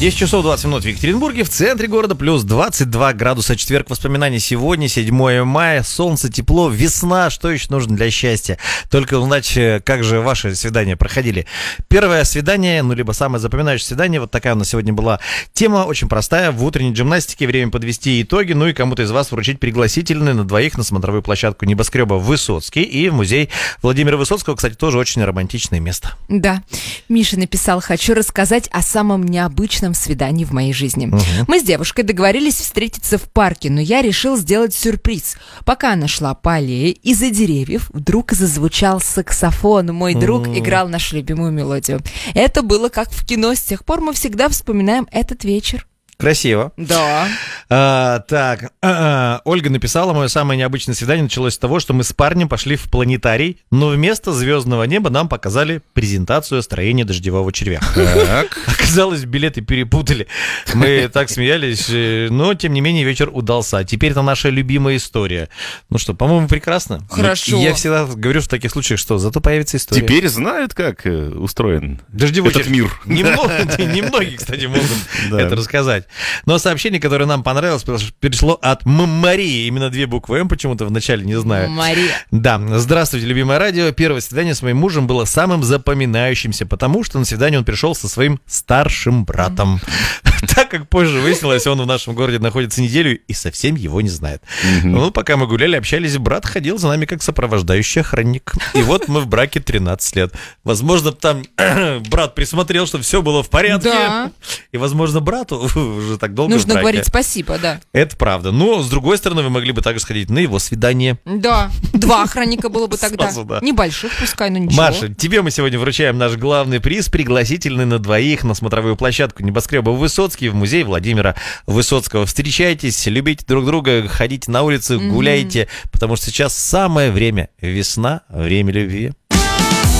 10 часов 20 минут в Екатеринбурге, в центре города, плюс 22 градуса. Четверг, воспоминаний сегодня, 7 мая, солнце, тепло, весна. Что еще нужно для счастья? Только узнать, как же ваши свидания проходили. Первое свидание, ну, либо самое запоминающее свидание, вот такая у нас сегодня была тема, очень простая. В утренней гимнастике время подвести итоги, ну и кому-то из вас вручить пригласительные на двоих на смотровую площадку небоскреба Высоцкий и в музей Владимира Высоцкого, кстати, тоже очень романтичное место. Да. Миша написал: хочу рассказать о самом необычном свидании в моей жизни. Мы с девушкой договорились встретиться в парке, но я решил сделать сюрприз. Пока она шла по аллее, из-за деревьев вдруг зазвучал саксофон. Мой друг играл нашу любимую мелодию. Это было как в кино. С тех пор мы всегда вспоминаем этот вечер. Красиво. Да. Ольга написала: мое самое необычное свидание началось с того, что мы с парнем пошли в планетарий, но вместо звездного неба нам показали презентацию строения дождевого червя. Оказалось, билеты перепутали. Мы так смеялись, но тем не менее вечер удался. Теперь это наша любимая история. Ну что, по-моему, прекрасно. Хорошо. Я всегда говорю в таких случаях, что зато появится история. Теперь знают, как устроен дождевой этот мир. Немногие, кстати, могут это рассказать. Но сообщение, которое нам понравилось, перешло от Марии. Именно 2 буквы М почему-то вначале, не знаю. Мария. Да. Здравствуйте, любимое радио. Первое свидание с моим мужем было самым запоминающимся, потому что на свидание он пришел со своим старшим братом. Так как позже выяснилось, он в нашем городе находится неделю и совсем его не знает. Ну, пока мы гуляли, общались, брат ходил за нами как сопровождающий охранник. И вот мы в браке 13 лет. Возможно, там брат присмотрел, что все было в порядке. Да. И, возможно, брату уже так долго нужно в браке. говорить спасибо, да. Это правда. Но, с другой стороны, вы могли бы также сходить на его свидание. Да. 2 охранника было бы тогда. Сразу, да. Небольших, пускай, но ничего. Маша, тебе мы сегодня вручаем наш главный приз, пригласительный на двоих на смотровую площадку небоскреба Высоцкий в музей Владимира Высоцкого. Встречайтесь, любите друг друга, ходите на улицу, гуляйте, потому что сейчас самое время. Весна, время любви.